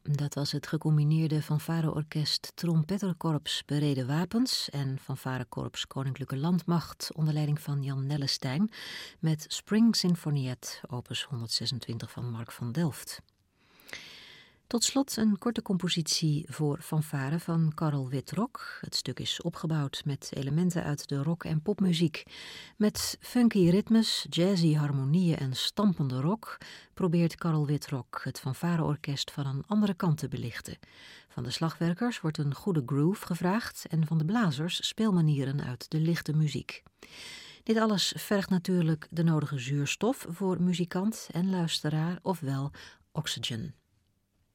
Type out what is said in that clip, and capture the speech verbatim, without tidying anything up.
Dat was het gecombineerde fanfareorkest Trompetterkorps Bereden Wapens en fanfarekorps Koninklijke Landmacht onder leiding van Jan Nellestein met Spring Sinfoniet, opus honderdzesentwintig van Mark van Delft. Tot slot een korte compositie voor fanfare van Karel Witrok. Het stuk is opgebouwd met elementen uit de rock- en popmuziek. Met funky ritmes, jazzy harmonieën en stampende rock probeert Karel Witrok het fanfareorkest van een andere kant te belichten. Van de slagwerkers wordt een goede groove gevraagd en van de blazers speelmanieren uit de lichte muziek. Dit alles vergt natuurlijk de nodige zuurstof voor muzikant en luisteraar, ofwel oxygen.